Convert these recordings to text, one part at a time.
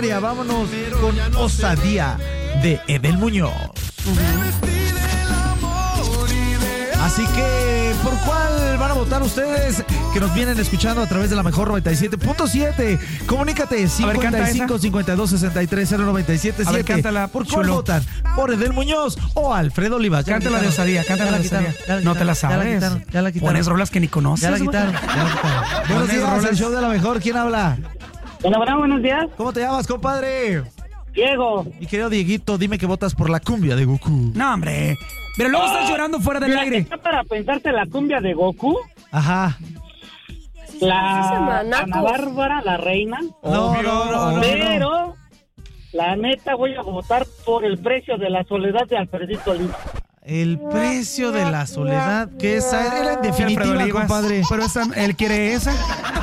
secundaria. Vámonos con Osadía de Edel Muñoz. Así que, ¿por cuál van a votar ustedes que nos vienen escuchando a través de la mejor 97.7? Comunícate 55 52 63 097 7. Cántala, ¿Por cuál votan? ¿Por Edel Muñoz o Alfredo Olivas? Cántala de Osadía, cántala de Osadía. No te la sabes. Ya la quitaron. Pones rolas que ni conoces. Ya la quitaron. Buenos días, el show de la mejor. ¿Quién habla? Hola, buenos días. ¿Cómo te llamas, compadre? Diego. Mi querido Dieguito, dime que votas por la cumbia de Goku. No, hombre. Pero luego estás llorando fuera del aire. ¿Está para pensarte la cumbia de Goku? Ajá. La Ana Bárbara, la reina. No. Pero, la neta, voy a votar por El precio de la soledad de Alfredito Olivas. El precio de la soledad, que esa era en definitiva, compadre. Pero esa, él quiere esa.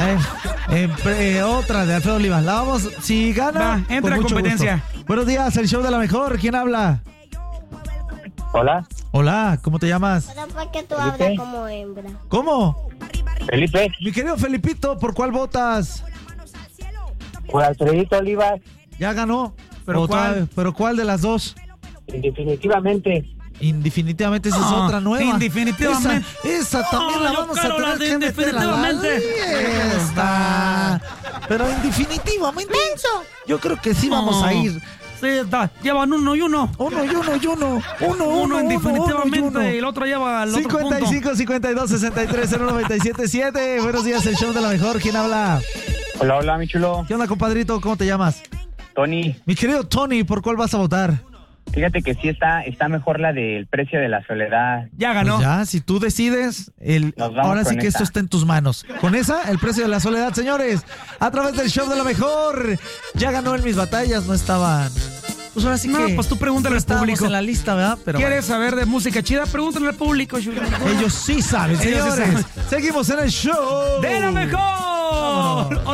Otra de Alfredo Olivas. La vamos, si gana, va, entra a competencia. Gusto. Buenos días, el show de la mejor. ¿Quién habla? Hola. Hola, ¿cómo te llamas? Pero ¿por qué tú hablas como hembra? ¿Cómo? Felipe. Mi querido Felipito, ¿por cuál votas? Por Alfredito Olivas. Ya ganó. ¿Pero cuál? ¿Pero cuál de las dos? Definitivamente. Indefinitivamente, esa es otra nueva. Indefinitivamente. Esa también la vamos a tener que meter a la lista. Pero indefinitivamente. Yo creo que sí vamos a ir. Sí, está. Llevan uno y uno. Uno Indefinitivamente. Y el otro lleva al otro 55 52 63 097 7. Buenos días, el show de la mejor. ¿Quién habla? Hola, mi chulo. ¿Qué onda, compadrito? ¿Cómo te llamas? Tony. Mi querido Tony, ¿por cuál vas a votar? Fíjate que sí está mejor la del precio de la soledad. Ya ganó. Pues ya, si tú decides, ahora sí que esto está en tus manos. Con esa, el precio de la soledad, señores. A través del show de la mejor. Ya ganó en mis batallas, no estaban. Pues ahora sí que. Pues tú pregúntale al público. En la lista, ¿verdad? Pero ¿quieres saber de música chida? Pregúntale al público. Ellos sí saben, señores. Ellos sí saben. Seguimos en el show de la mejor.